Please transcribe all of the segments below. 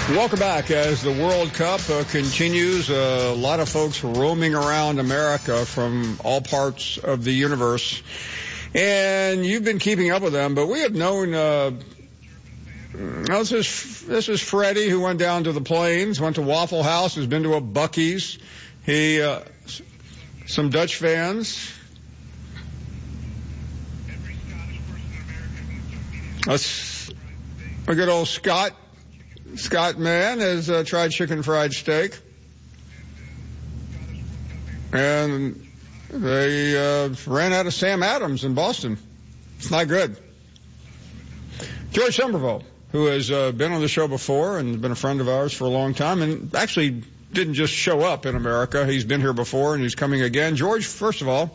Welcome back. As the World Cup continues, a lot of folks roaming around America from all parts of the universe. And you've been keeping up with them, but we have known, this is Freddie, who went down to the Plains, went to Waffle House, has been to a Buc-ee's. Some Dutch fans. A good old Scott man has tried chicken fried steak. And they ran out of Sam Adams in Boston. It's not good. George Somerville, who has been on the show before and been a friend of ours for a long time, and actually didn't just show up in America. He's been here before, and he's coming again. George, first of all,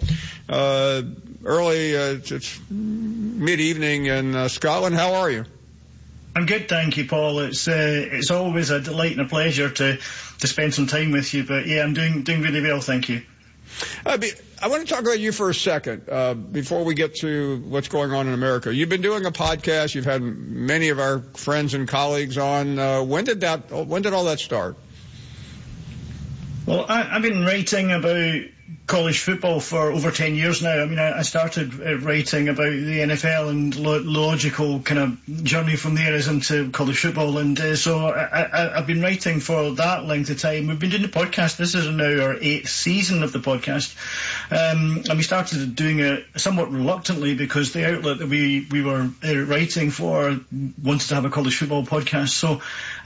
it's mid-evening in Scotland. How are you? I'm good, thank you, Paul. It's always a delight and a pleasure to spend some time with you. But yeah, I'm doing really well, thank you. I want to talk about you for a second before we get to what's going on in America. You've been doing a podcast. You've had many of our friends and colleagues on. When did all that start? Well, I've been writing about college football for over 10 years now. I mean, I started writing about the NFL, and logical kind of journey from there is into college football. And so I've been writing for that length of time. We've been doing the podcast. This is now our 8th season of the podcast. And we started doing it somewhat reluctantly because the outlet that we were writing for wanted to have a college football podcast. So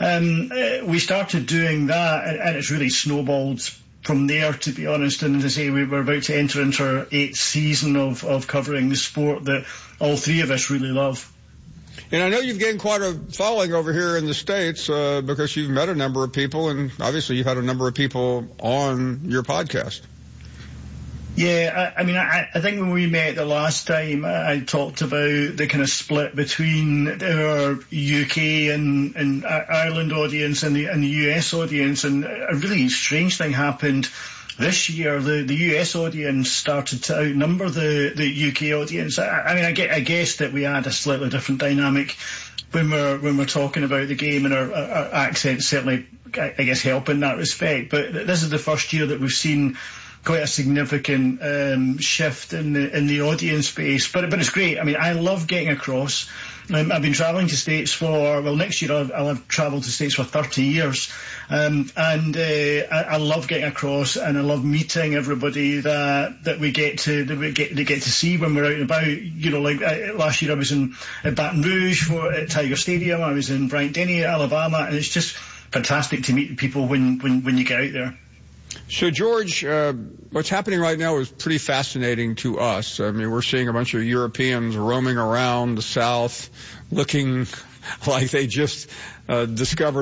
we started doing that, and it's really snowballed from there, to be honest. And as I say, we were about to enter into our 8th season of covering the sport that all three of us really love. And I know you've gained quite a following over here in the States because you've met a number of people, and obviously you've had a number of people on your podcast. Yeah, I think when we met the last time, I talked about the kind of split between our UK and Ireland audience and the US audience, and a really strange thing happened this year. The US audience started to outnumber the UK audience. I guess that we had a slightly different dynamic when we're talking about the game, and our accents certainly, I guess, help in that respect. But this is the first year that we've seen quite a significant shift in the audience base, but it's great. I mean, I love getting across. I've been travelling to States next year I'll have travelled to States for 30 years, and I love getting across, and I love meeting everybody that we get to see when we're out and about. You know, like last year I was at Baton Rouge at Tiger Stadium. I was in Bryant-Denny, Alabama, and it's just fantastic to meet people when you get out there. So, George, what's happening right now is pretty fascinating to us. I mean, we're seeing a bunch of Europeans roaming around the South looking like they just discovered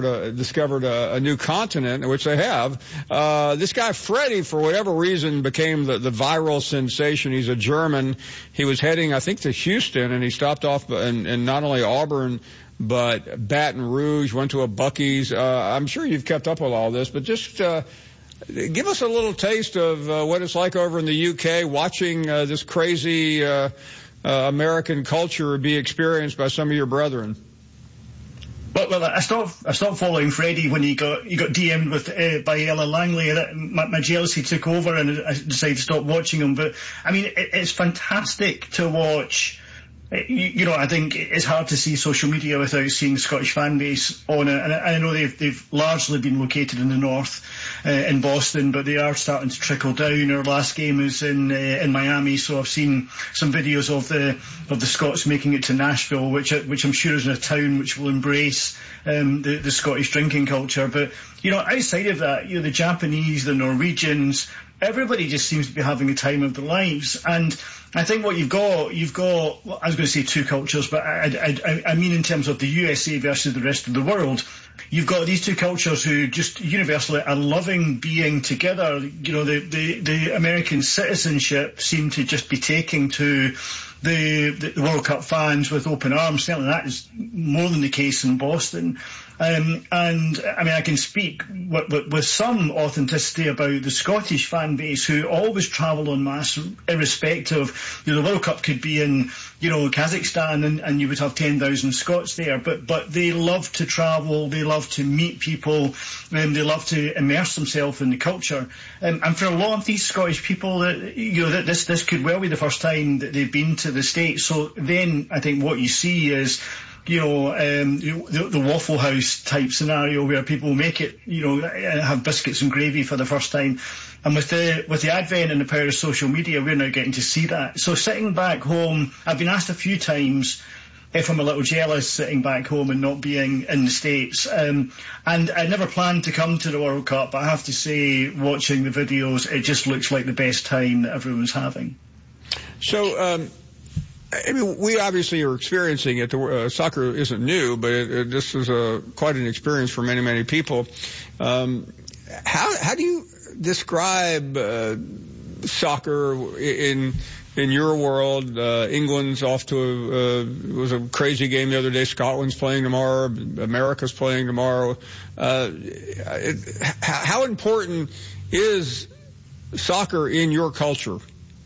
a new continent, which they have. This guy, Freddie, for whatever reason, became the viral sensation. He's a German. He was heading, I think, to Houston, and he stopped off in not only Auburn, but Baton Rouge, went to a Buc-ee's. I'm sure you've kept up with all this, but just give us a little taste of what it's like over in the UK, watching this crazy American culture be experienced by some of your brethren. Well, I stopped following Freddie when he got DM'd by Ella Langley. My jealousy took over, and I decided to stop watching him. But I mean, it's fantastic to watch. You know, I think it's hard to see social media without seeing Scottish fan base on it. And I know they've largely been located in the north, in Boston, but they are starting to trickle down. Our last game is in Miami, so I've seen some videos of the Scots making it to Nashville, which I'm sure is in a town which will embrace the Scottish drinking culture. But you know, outside of that, you know, the Japanese, the Norwegians, everybody just seems to be having the time of their lives. And I think what you've got, well, I was going to say two cultures, but I mean in terms of the USA versus the rest of the world, you've got these two cultures who just universally are loving being together. You know, the American citizenship seem to just be taking to the World Cup fans with open arms. Certainly that is more than the case in Boston. And I mean, I can speak with some authenticity about the Scottish fan base, who always travel en masse, irrespective. You know, the World Cup could be in, you know, Kazakhstan, and you would have 10,000 Scots there, but they love to travel. They love love to meet people, they love to immerse themselves in the culture. And for a lot of these Scottish people, that this could well be the first time that they've been to the States. So then I think what you see is, the Waffle House type scenario where people make it, have biscuits and gravy for the first time. And with the advent and the power of social media, we're now getting to see that. So sitting back home, I've been asked a few times if I'm a little jealous sitting back home and not being in the States. And I never planned to come to the World Cup, but I have to say, watching the videos, it just looks like the best time that everyone's having. So, we obviously are experiencing it. Soccer isn't new, but this is quite an experience for many, many people. How do you describe soccer in your world? England's off to it was a crazy game the other day. Scotland's playing tomorrow. America's playing tomorrow. How important is soccer in your culture?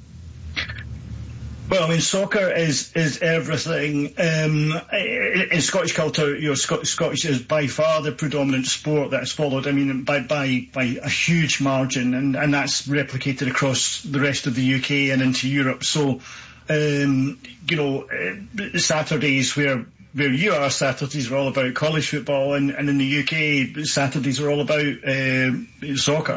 Well, soccer is everything. In Scottish culture, Scottish is by far the predominant sport that's followed. By a huge margin, and that's replicated across the rest of the UK and into Europe. So, Saturdays where you are, Saturdays are all about college football, and in the UK, Saturdays are all about soccer.